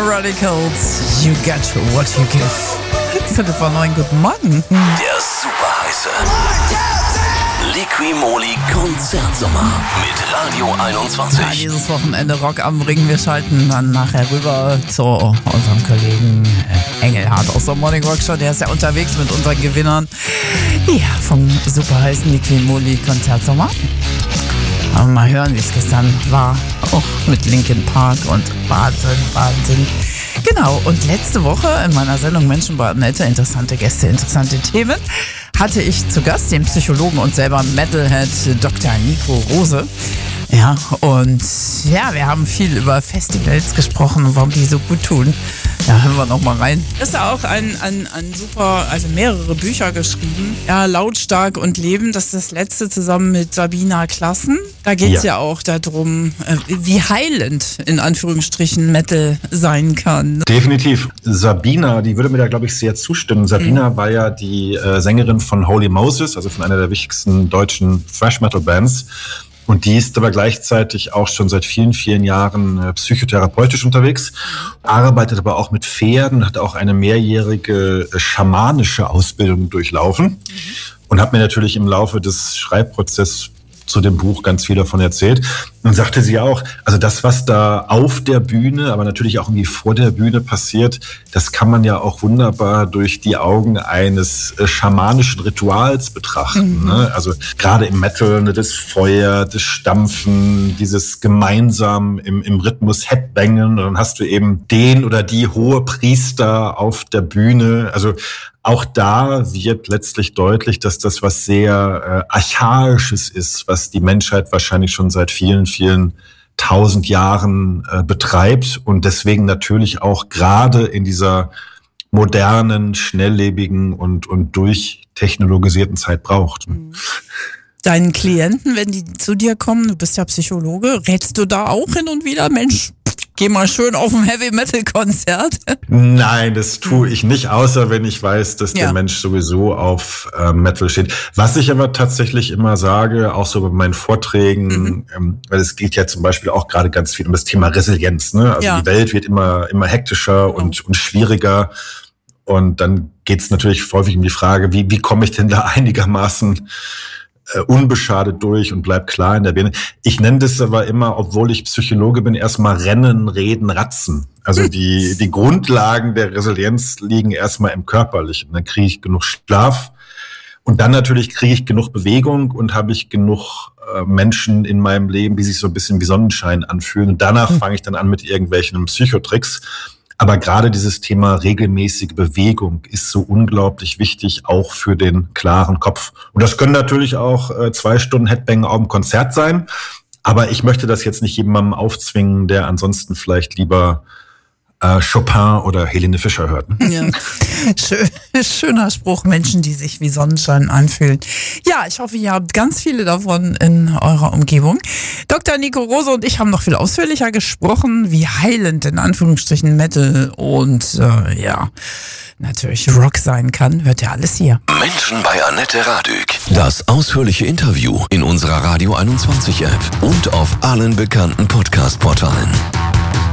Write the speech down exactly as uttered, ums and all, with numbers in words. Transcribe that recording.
Radicals, You Get What You Give. Viertel vor neun, guten Morgen. Der super heiße Liqui-Moly Konzertsommer mit Radio einundzwanzig. Ja, dieses Wochenende Rock am Ring. Wir schalten dann nachher rüber zu unserem Kollegen Engelhardt aus der Morning Rock Show. Der ist ja unterwegs mit unseren Gewinnern. Ja, vom super heißen Liqui-Moly Konzertsommer. Aber mal hören, wie es gestern war. Auch mit Linkin Park und Wahnsinn, Wahnsinn. Genau, und letzte Woche in meiner Sendung Menschen bei Annette, interessante Gäste, interessante Themen, hatte ich zu Gast den Psychologen und selber Metalhead Doktor Nico Rose. Ja, und ja, wir haben viel über Festivals gesprochen und warum die so gut tun. Ja, hören wir noch mal rein. Das ist auch ein, ein, ein super, also mehrere Bücher geschrieben. Ja, Lautstark und Leben, das ist das letzte zusammen mit Sabina Klassen. Da geht es ja. ja auch darum, wie heilend in Anführungsstrichen Metal sein kann. Definitiv. Sabina, die würde mir da, glaube ich, sehr zustimmen. Sabina mhm. war ja die äh, Sängerin von Holy Moses, also von einer der wichtigsten deutschen Thrash-Metal-Bands. Und die ist aber gleichzeitig auch schon seit vielen, vielen Jahren äh, psychotherapeutisch unterwegs, arbeitet aber auch mit Pferden, hat auch eine mehrjährige äh, schamanische Ausbildung durchlaufen mhm. und hat mir natürlich im Laufe des Schreibprozesses zu dem Buch ganz viel davon erzählt. Und sagte sie auch, also das, was da auf der Bühne, aber natürlich auch irgendwie vor der Bühne passiert, das kann man ja auch wunderbar durch die Augen eines äh, schamanischen Rituals betrachten. Mhm. Ne? Also gerade im Metal, ne, das Feuer, das Stampfen, dieses gemeinsam im, im Rhythmus Headbangen. Und dann hast du eben den oder die hohe Priester auf der Bühne. Also auch da wird letztlich deutlich, dass das was sehr äh, Archaisches ist, was die Menschheit wahrscheinlich schon seit vielen, vielen tausend Jahren äh, betreibt und deswegen natürlich auch gerade in dieser modernen, schnelllebigen und, und durchtechnologisierten Zeit braucht. Mhm. Deinen Klienten, wenn die zu dir kommen, du bist ja Psychologe, rätst du da auch hin und wieder, Mensch, geh mal schön auf ein Heavy-Metal-Konzert? Nein, das tue ich nicht, außer wenn ich weiß, dass ja. der Mensch sowieso auf äh, Metal steht. Was ich aber tatsächlich immer sage, auch so bei meinen Vorträgen, mhm. ähm, weil es geht ja zum Beispiel auch gerade ganz viel um das Thema Resilienz. Ne? Also ja. die Welt wird immer immer hektischer genau. und, und schwieriger. Und dann geht es natürlich häufig um die Frage, wie, wie komme ich denn da einigermaßen Uh, unbeschadet durch und bleib klar in der Birne. Ich nenne das aber immer, obwohl ich Psychologe bin, erstmal Rennen, Reden, Ratzen. Also die die Grundlagen der Resilienz liegen erstmal im Körperlichen. Dann kriege ich genug Schlaf und dann natürlich kriege ich genug Bewegung und habe ich genug äh, Menschen in meinem Leben, die sich so ein bisschen wie Sonnenschein anfühlen. Und danach mhm. fange ich dann an mit irgendwelchen Psychotricks. Aber gerade dieses Thema regelmäßige Bewegung ist so unglaublich wichtig, auch für den klaren Kopf. Und das können natürlich auch äh, zwei Stunden Headbang auf dem Konzert sein. Aber ich möchte das jetzt nicht jemandem aufzwingen, der ansonsten vielleicht lieber äh, Chopin oder Helene Fischer hört. Ne? Ja. Schön, schöner Spruch, Menschen, die sich wie Sonnenschein anfühlen. Ja, ich hoffe, ihr habt ganz viele davon in eurer Umgebung. Doktor Nico Rose und ich haben noch viel ausführlicher gesprochen, wie heilend in Anführungsstrichen Metal und äh, ja, natürlich Rock sein kann. Hört ihr alles hier. Menschen bei Annette Radück. Das ausführliche Interview in unserer Radio einundzwanzig App und auf allen bekannten Podcast-Portalen.